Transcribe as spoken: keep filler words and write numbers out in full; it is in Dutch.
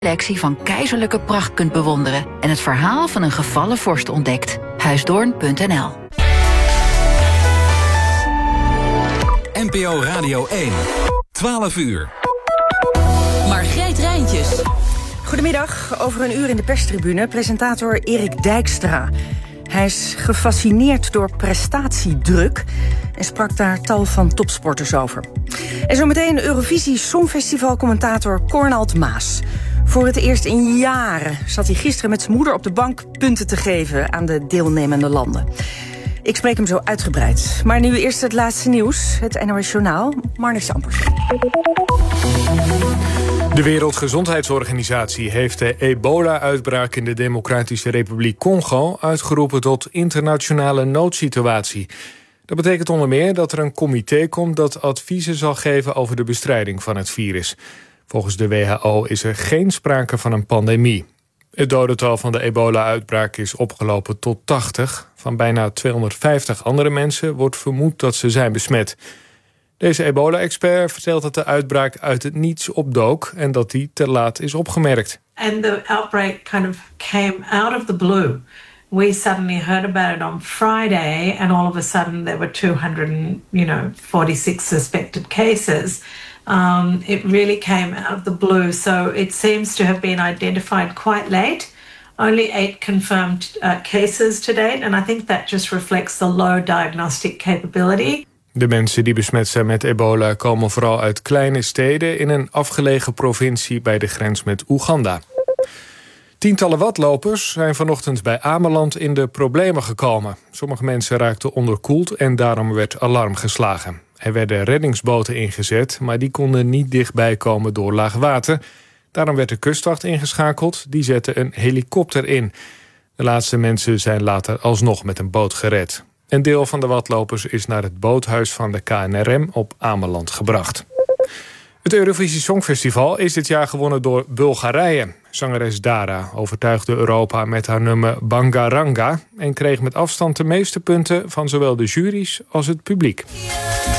collectie van keizerlijke pracht kunt bewonderen en het verhaal van een gevallen vorst ontdekt. huisdoorn punt n l. N P O Radio één, twaalf uur. Margreet Rijntjes. Goedemiddag, over een uur in de perstribune presentator Erik Dijkstra. Hij is gefascineerd door prestatiedruk en sprak daar tal van topsporters over. En zometeen Eurovisie Songfestival-commentator Cornald Maas. Voor het eerst in jaren zat hij gisteren met zijn moeder op de bank punten te geven aan de deelnemende landen. Ik spreek hem zo uitgebreid. Maar nu eerst het laatste nieuws, het N O S Journaal. Marnix Ampersen. De Wereldgezondheidsorganisatie heeft de ebola-uitbraak in de Democratische Republiek Congo uitgeroepen tot internationale noodsituatie. Dat betekent onder meer dat er een comité komt dat adviezen zal geven over de bestrijding van het virus. Volgens de W H O is er geen sprake van een pandemie. Het dodental van de ebola-uitbraak is opgelopen tot tachtig. Van bijna tweehonderdvijftig andere mensen wordt vermoed dat ze zijn besmet. Deze ebola-expert vertelt dat de uitbraak uit het niets opdook en dat die te laat is opgemerkt. And the outbreak kind of came out of the blue. We suddenly heard about it on Friday, and all of a sudden there were two hundred, you know, forty-six suspected cases. Um, it really came out of the blue, so it seems to have been identified quite late. Only eight confirmed uh, cases to date, and I think that just reflects the low diagnostic capability. De mensen die besmet zijn met ebola komen vooral uit kleine steden in een afgelegen provincie bij de grens met Oeganda. Tientallen watlopers zijn vanochtend bij Ameland in de problemen gekomen. Sommige mensen raakten onderkoeld en daarom werd alarm geslagen. Er werden reddingsboten ingezet, maar die konden niet dichtbij komen door laag water. Daarom werd de kustwacht ingeschakeld, die zette een helikopter in. De laatste mensen zijn later alsnog met een boot gered. Een deel van de watlopers is naar het boothuis van de K N R M op Ameland gebracht. Het Eurovisie Songfestival is dit jaar gewonnen door Bulgarije. Zangeres Dara overtuigde Europa met haar nummer Bangaranga en kreeg met afstand de meeste punten van zowel de juries als het publiek.